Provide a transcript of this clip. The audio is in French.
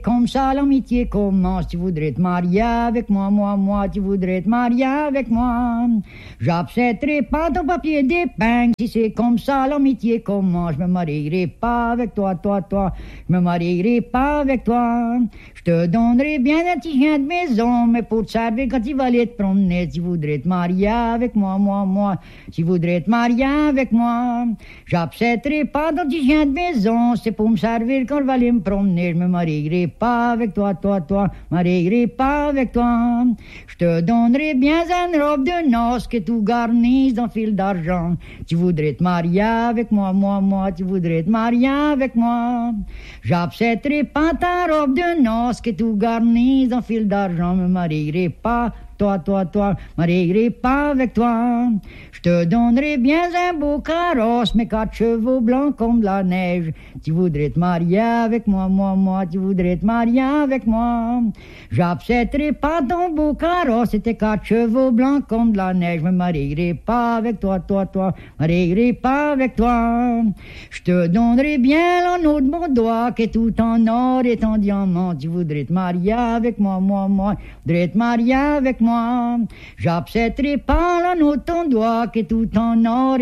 Comme ça, l'amitié commence. Tu voudrais te marier avec moi, moi, tu voudrais te marier avec moi. J'accepterai pas ton papier d'épingle. Si c'est comme ça, l'amitié commence. Je me marierai pas avec toi. Je me marierai pas avec toi. Je te donnerai bien un petit chien de maison, mais pour te servir quand tu vas aller te promener. Tu voudrais te marier avec moi, moi, tu voudrais te marier avec moi. J'accepterai pas ton petit chien de maison. C'est pour me servir quand je vais aller me promener. Je me marierai pas avec toi, marierai pas avec toi. Je te donnerai bien une robe de noces que tout garnisse d'un fil d'argent. Tu voudrais te marier avec moi, tu voudrais te marier avec moi. J'accepterai pas ta robe de noces que tout garnisse d'un fil d'argent. Me marierai pas toi, marierai pas avec toi. Je te donnerai bien un beau carrosse, mes 4 chevaux blancs comme de la neige. Tu voudrais te marier avec moi, tu voudrais te marier avec moi. J'accepterai pas ton beau carrosse et tes 4 chevaux blancs comme de la neige. Je me marierai pas avec toi, marierai pas avec toi. Je te donnerai bien l'anneau de mon doigt qui est tout en or et en diamant. Tu voudrais te marier avec moi, voudrais te marier avec moi. J'accepterai pas l'anneau de ton doigt qui est tout en or